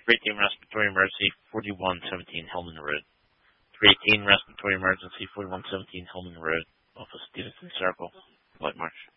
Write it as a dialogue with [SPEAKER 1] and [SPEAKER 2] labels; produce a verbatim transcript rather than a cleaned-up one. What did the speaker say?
[SPEAKER 1] three eighteen Respiratory Emergency, forty-one seventeen Hellman Road. three eighteen Respiratory Emergency, forty-one seventeen Hellman Road, off of Stevenson Circle, White Marsh.